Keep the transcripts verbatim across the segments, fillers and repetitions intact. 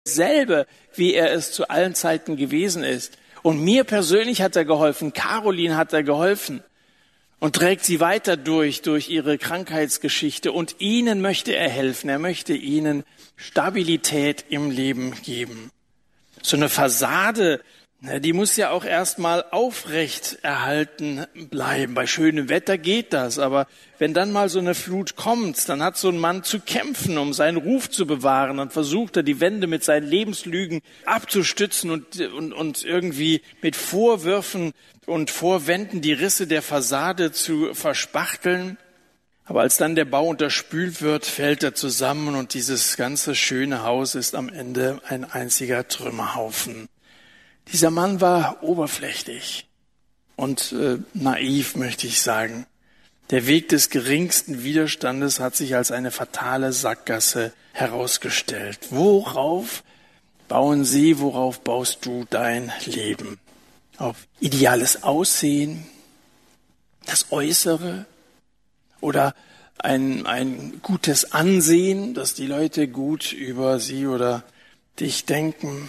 selbe, wie er es zu allen Zeiten gewesen ist. Und mir persönlich hat er geholfen, Caroline hat er geholfen und trägt sie weiter durch, durch ihre Krankheitsgeschichte. Und ihnen möchte er helfen, er möchte ihnen Stabilität im Leben geben. So eine Fassade, die muss ja auch erstmal aufrecht erhalten bleiben. Bei schönem Wetter geht das, aber wenn dann mal so eine Flut kommt, dann hat so ein Mann zu kämpfen, um seinen Ruf zu bewahren. Dann versucht er, die Wände mit seinen Lebenslügen abzustützen und, und, und irgendwie mit Vorwürfen und Vorwänden die Risse der Fassade zu verspachteln. Aber als dann der Bau unterspült wird, fällt er zusammen und dieses ganze schöne Haus ist am Ende ein einziger Trümmerhaufen. Dieser Mann war oberflächlich und äh, naiv, möchte ich sagen. Der Weg des geringsten Widerstandes hat sich als eine fatale Sackgasse herausgestellt. Worauf bauen Sie, worauf baust du dein Leben? Auf ideales Aussehen, das Äußere oder ein, ein gutes Ansehen, dass die Leute gut über sie oder dich denken?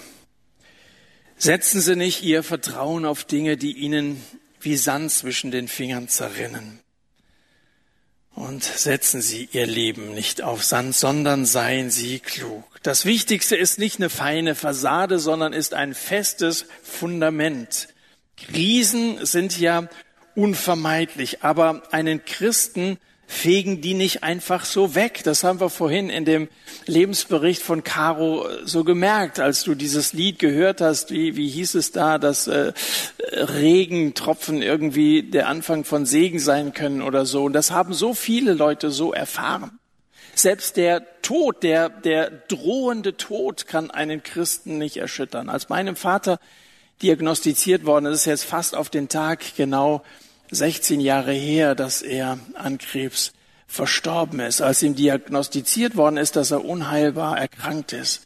Setzen Sie nicht Ihr Vertrauen auf Dinge, die Ihnen wie Sand zwischen den Fingern zerrinnen. Und setzen Sie Ihr Leben nicht auf Sand, sondern seien Sie klug. Das Wichtigste ist nicht eine feine Fassade, sondern ist ein festes Fundament. Krisen sind ja unvermeidlich, aber einen Christen fegen die nicht einfach so weg. Das haben wir vorhin in dem Lebensbericht von Caro so gemerkt, als du dieses Lied gehört hast. Wie, wie hieß es da, dass äh, Regentropfen irgendwie der Anfang von Segen sein können oder so. Und das haben so viele Leute so erfahren. Selbst der Tod, der, der drohende Tod kann einen Christen nicht erschüttern. Als meinem Vater diagnostiziert worden, das ist jetzt fast auf den Tag genau sechzehn Jahre her, dass er an Krebs verstorben ist. Als ihm diagnostiziert worden ist, dass er unheilbar erkrankt ist,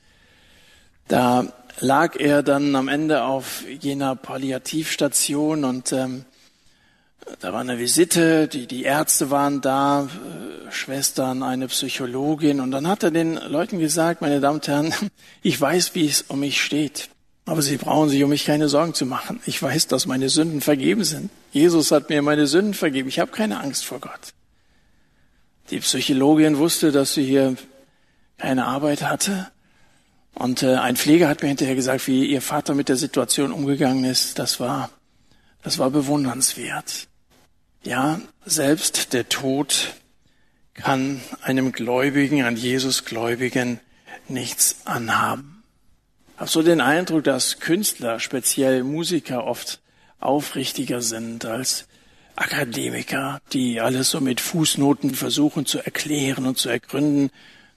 da lag er dann am Ende auf jener Palliativstation und ähm, da war eine Visite, die, die Ärzte waren da, äh, Schwestern, eine Psychologin und dann hat er den Leuten gesagt, meine Damen und Herren, ich weiß, wie es um mich steht. Aber Sie brauchen sich um mich keine Sorgen zu machen. Ich weiß, dass meine Sünden vergeben sind. Jesus hat mir meine Sünden vergeben. Ich habe keine Angst vor Gott. Die Psychologin wusste, dass sie hier keine Arbeit hatte. Und äh, ein Pfleger hat mir hinterher gesagt, wie ihr Vater mit der Situation umgegangen ist. Das war, das war bewundernswert. Ja, selbst der Tod kann einem Gläubigen, an Jesus Gläubigen nichts anhaben. Ich habe so den Eindruck, dass Künstler, speziell Musiker, oft aufrichtiger sind als Akademiker, die alles so mit Fußnoten versuchen zu erklären und zu ergründen.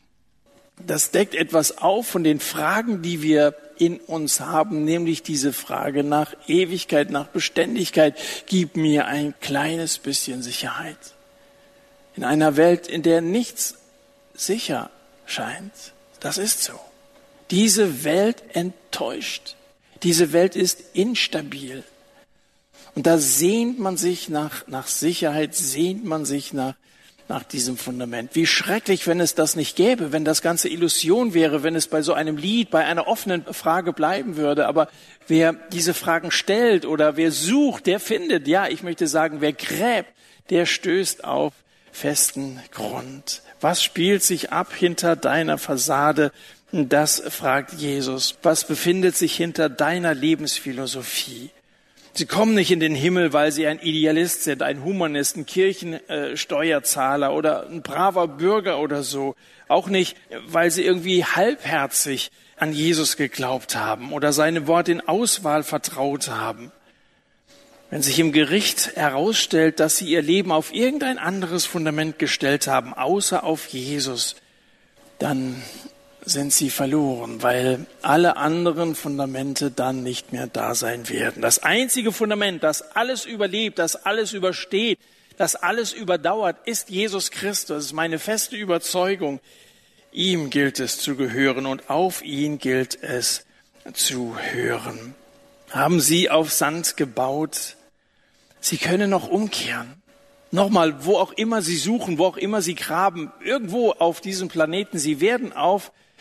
Das deckt etwas auf von den Fragen, die wir in uns haben, nämlich diese Frage nach Ewigkeit, nach Beständigkeit. Gib mir ein kleines bisschen Sicherheit. In einer Welt, in der nichts sicher scheint. Das ist so. Diese Welt enttäuscht. Diese Welt ist instabil. Und da sehnt man sich nach, nach Sicherheit, sehnt man sich nach, nach diesem Fundament. Wie schrecklich, wenn es das nicht gäbe, wenn das Ganze Illusion wäre, wenn es bei so einem Lied, bei einer offenen Frage bleiben würde. Aber wer diese Fragen stellt oder wer sucht, der findet. Ja, ich möchte sagen, wer gräbt, der stößt auf festen Grund. Was spielt sich ab hinter deiner Fassade? Das fragt Jesus. Was befindet sich hinter deiner Lebensphilosophie? Sie kommen nicht in den Himmel, weil sie ein Idealist sind, ein Humanist, ein Kirchensteuerzahler oder ein braver Bürger oder so. Auch nicht, weil sie irgendwie halbherzig an Jesus geglaubt haben oder seine Worte in Auswahl vertraut haben. Wenn sich im Gericht herausstellt, dass sie ihr Leben auf irgendein anderes Fundament gestellt haben, außer auf Jesus, dann sind sie verloren, weil alle anderen Fundamente dann nicht mehr da sein werden. Das einzige Fundament, das alles überlebt, das alles übersteht, das alles überdauert, ist Jesus Christus. Das ist meine feste Überzeugung. Ihm gilt es zu gehören und auf ihn gilt es zu hören. Haben Sie auf Sand gebaut? Sie können noch umkehren. Nochmal, wo auch immer Sie suchen, wo auch immer Sie graben, irgendwo auf diesem Planeten, Sie werden auf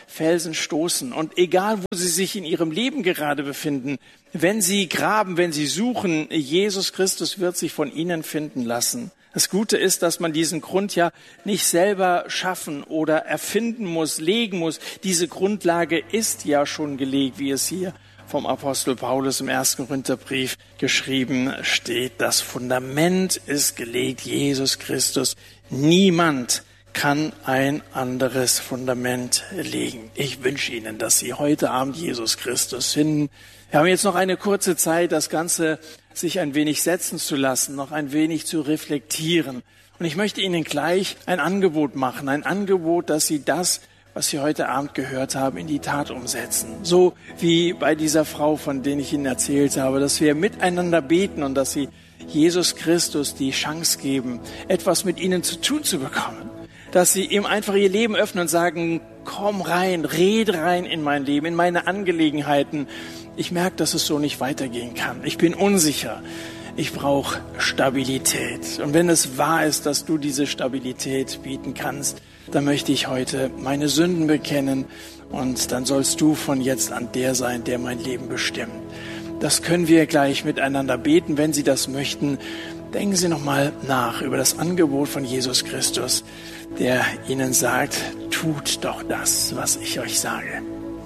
Felsen stoßen. Und egal, wo sie sich in ihrem Leben gerade befinden, wenn sie graben, wenn sie suchen, Jesus Christus wird sich von ihnen finden lassen. Das Gute ist, dass man diesen Grund ja nicht selber schaffen oder erfinden muss, legen muss. Diese Grundlage ist ja schon gelegt, wie es hier vom Apostel Paulus im ersten Korintherbrief geschrieben steht. Das Fundament ist gelegt, Jesus Christus. Niemand kann ein anderes Fundament legen. Ich wünsche Ihnen, dass Sie heute Abend Jesus Christus finden. Wir haben jetzt noch eine kurze Zeit, das Ganze sich ein wenig setzen zu lassen, noch ein wenig zu reflektieren. Und ich möchte Ihnen gleich ein Angebot machen, ein Angebot, dass Sie das, was Sie heute Abend gehört haben, in die Tat umsetzen. So wie bei dieser Frau, von der ich Ihnen erzählt habe, dass wir miteinander beten und dass Sie Jesus Christus die Chance geben, etwas mit Ihnen zu tun zu bekommen. Dass Sie ihm einfach Ihr Leben öffnen und sagen, komm rein, red rein in mein Leben, in meine Angelegenheiten. Ich merke, dass es so nicht weitergehen kann. Ich bin unsicher. Ich brauche Stabilität. Und wenn es wahr ist, dass du diese Stabilität bieten kannst, dann möchte ich heute meine Sünden bekennen und dann sollst du von jetzt an der sein, der mein Leben bestimmt. Das können wir gleich miteinander beten, wenn Sie das möchten. Denken Sie nochmal nach über das Angebot von Jesus Christus, der Ihnen sagt, tut doch das, was ich euch sage.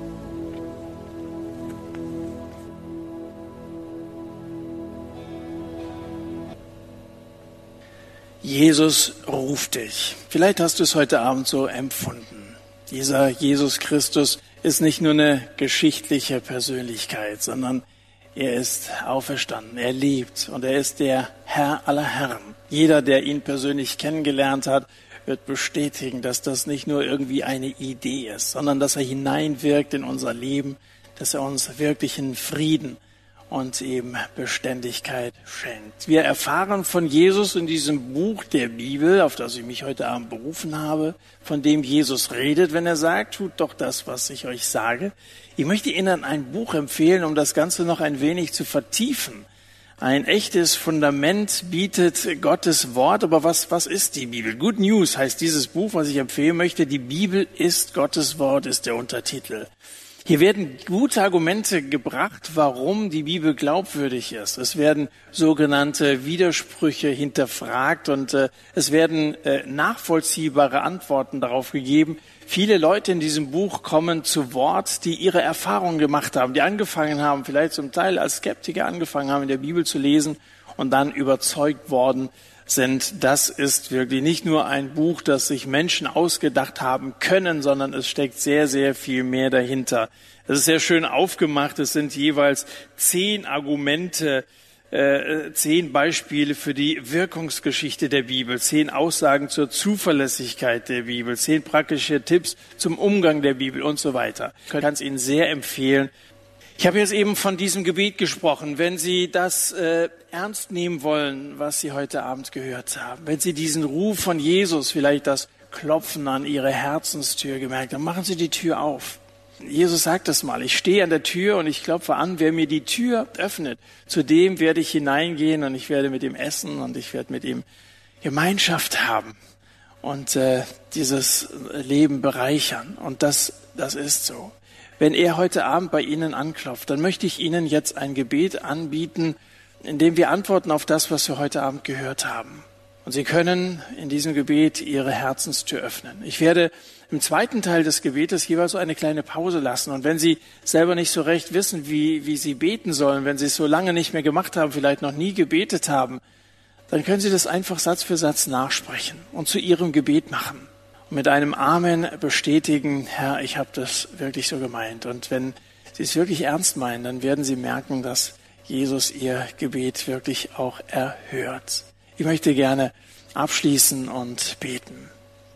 Jesus ruft dich. Vielleicht hast du es heute Abend so empfunden. Dieser Jesus Christus ist nicht nur eine geschichtliche Persönlichkeit, sondern er ist auferstanden, er lebt und er ist der Herr aller Herren. Jeder, der ihn persönlich kennengelernt hat, wird bestätigen, dass das nicht nur irgendwie eine Idee ist, sondern dass er hineinwirkt in unser Leben, dass er uns wirklichen Frieden und eben Beständigkeit schenkt. Wir erfahren von Jesus in diesem Buch der Bibel, auf das ich mich heute Abend berufen habe, von dem Jesus redet, wenn er sagt, tut doch das, was ich euch sage. Ich möchte Ihnen ein Buch empfehlen, um das Ganze noch ein wenig zu vertiefen. Ein echtes Fundament bietet Gottes Wort, aber was, was ist die Bibel? Good News heißt dieses Buch, was ich empfehlen möchte. Die Bibel ist Gottes Wort, ist der Untertitel. Hier werden gute Argumente gebracht, warum die Bibel glaubwürdig ist. Es werden sogenannte Widersprüche hinterfragt und äh, es werden äh, nachvollziehbare Antworten darauf gegeben. Viele Leute in diesem Buch kommen zu Wort, die ihre Erfahrungen gemacht haben, die angefangen haben, vielleicht zum Teil als Skeptiker angefangen haben, in der Bibel zu lesen und dann überzeugt worden sind. Das ist wirklich nicht nur ein Buch, das sich Menschen ausgedacht haben können, sondern es steckt sehr, sehr viel mehr dahinter. Es ist sehr schön aufgemacht. Es sind jeweils zehn Argumente, äh, zehn Beispiele für die Wirkungsgeschichte der Bibel, zehn Aussagen zur Zuverlässigkeit der Bibel, zehn praktische Tipps zum Umgang der Bibel und so weiter. Ich kann es Ihnen sehr empfehlen. Ich habe jetzt eben von diesem Gebet gesprochen. Wenn Sie das äh, ernst nehmen wollen, was Sie heute Abend gehört haben, wenn Sie diesen Ruf von Jesus, vielleicht das Klopfen an Ihre Herzenstür gemerkt haben, machen Sie die Tür auf. Jesus sagt das mal, ich stehe an der Tür und ich klopfe an, wer mir die Tür öffnet, zu dem werde ich hineingehen und ich werde mit ihm essen und ich werde mit ihm Gemeinschaft haben und äh, dieses Leben bereichern. Und das, das ist so. Wenn er heute Abend bei Ihnen anklopft, dann möchte ich Ihnen jetzt ein Gebet anbieten, in dem wir antworten auf das, was wir heute Abend gehört haben. Und Sie können in diesem Gebet Ihre Herzenstür öffnen. Ich werde im zweiten Teil des Gebetes jeweils so eine kleine Pause lassen. Und wenn Sie selber nicht so recht wissen, wie, wie Sie beten sollen, wenn Sie es so lange nicht mehr gemacht haben, vielleicht noch nie gebetet haben, dann können Sie das einfach Satz für Satz nachsprechen und zu Ihrem Gebet machen. Mit einem Amen bestätigen, Herr, ich habe das wirklich so gemeint. Und wenn Sie es wirklich ernst meinen, dann werden Sie merken, dass Jesus Ihr Gebet wirklich auch erhört. Ich möchte gerne abschließen und beten.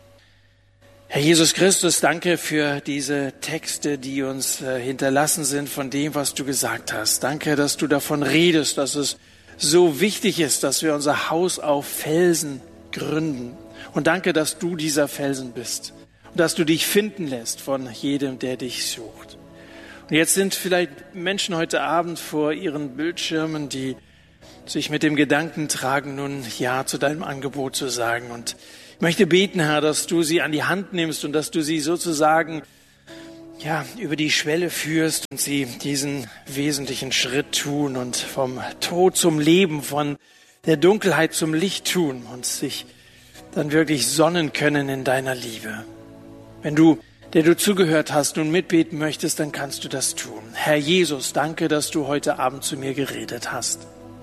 Herr Jesus Christus, danke für diese Texte, die uns hinterlassen sind von dem, was du gesagt hast. Danke, dass du davon redest, dass es so wichtig ist, dass wir unser Haus auf Felsen gründen. Und danke, dass du dieser Felsen bist und dass du dich finden lässt von jedem, der dich sucht. Und jetzt sind vielleicht Menschen heute Abend vor ihren Bildschirmen, die sich mit dem Gedanken tragen, nun Ja zu deinem Angebot zu sagen. Und ich möchte beten, Herr, dass du sie an die Hand nimmst und dass du sie sozusagen ja, über die Schwelle führst und sie diesen wesentlichen Schritt tun und vom Tod zum Leben, von der Dunkelheit zum Licht tun und sich dann wirklich sonnen können in deiner Liebe. Wenn du, der du zugehört hast, nun mitbeten möchtest, dann kannst du das tun. Herr Jesus, danke, dass du heute Abend zu mir geredet hast.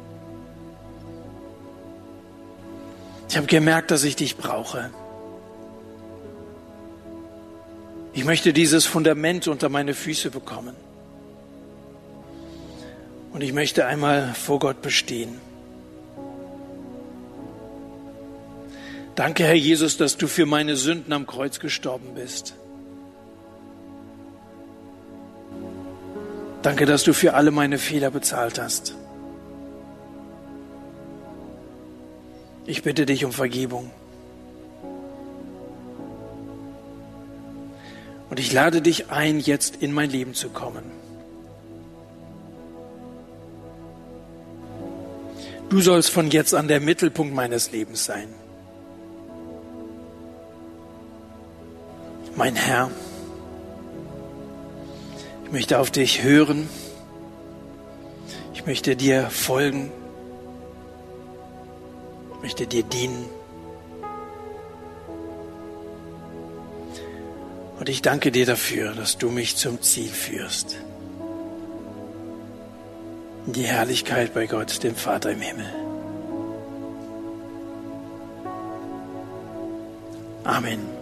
Ich habe gemerkt, dass ich dich brauche. Ich möchte dieses Fundament unter meine Füße bekommen. Und ich möchte einmal vor Gott bestehen. Danke, Herr Jesus, dass du für meine Sünden am Kreuz gestorben bist. Danke, dass du für alle meine Fehler bezahlt hast. Ich bitte dich um Vergebung. Und ich lade dich ein, jetzt in mein Leben zu kommen. Du sollst von jetzt an der Mittelpunkt meines Lebens sein. Mein Herr, ich möchte auf dich hören. Ich möchte dir folgen. Ich möchte dir dienen. Und ich danke dir dafür, dass du mich zum Ziel führst. In die Herrlichkeit bei Gott, dem Vater im Himmel. Amen.